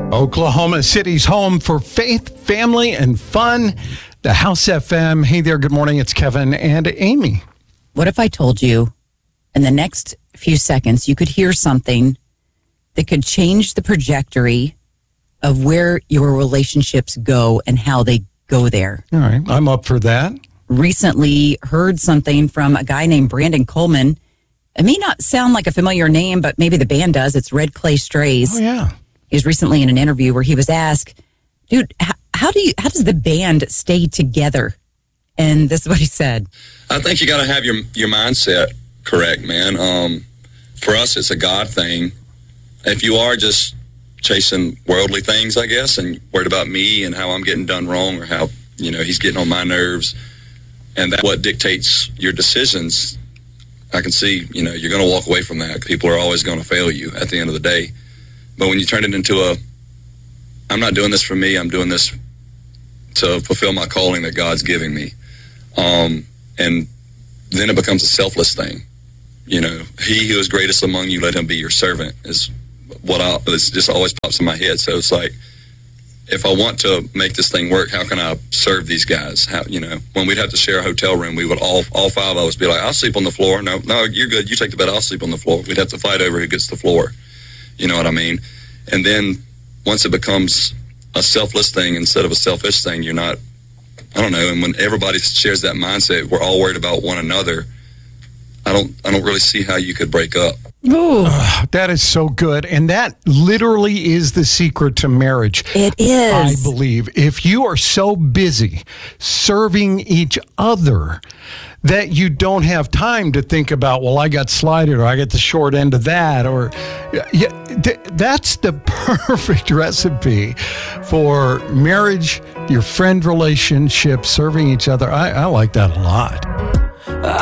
Oklahoma City's home for faith, family, and fun. The House FM. Hey there, good morning. It's Kevin and Amy. What if I told you in the next few seconds you could hear something that could change the trajectory of where your relationships go and how they go there? All right, I'm up for that. Recently heard something from a guy named Brandon Coleman. It may not sound like a familiar name, but maybe the band does. It's Red Clay Strays. Oh, yeah. He was recently in an interview where he was asked, dude, how does the band stay together? And this is what he said. I think you got to have your mindset correct, man. For us, it's a God thing. If you are just chasing worldly things, I guess, and worried about me and how I'm getting done wrong or how, he's getting on my nerves, and that's what dictates your decisions, I can see, you're going to walk away from that. People are always going to fail you at the end of the day. But when you turn it into I'm not doing this for me, I'm doing this to fulfill my calling that God's giving me. And then it becomes a selfless thing. He who is greatest among you, let him be your servant, is it just always pops in my head. So it's like, if I want to make this thing work, how can I serve these guys? When we'd have to share a hotel room, we would all five of us be like, I'll sleep on the floor. No, you're good. You take the bed. I'll sleep on the floor. We'd have to fight over who gets the floor. You know what I mean? And then once it becomes a selfless thing instead of a selfish thing, you're not, I don't know. And when everybody shares that mindset, we're all worried about one another. I don't really see how you could break up. That is so good. And that literally is the secret to marriage. It is. I believe. If you are so busy serving each other that you don't have time to think about, well, I got slighted or I got the short end of that, or that's the perfect recipe for marriage, your friend relationship, serving each other. I like that a lot.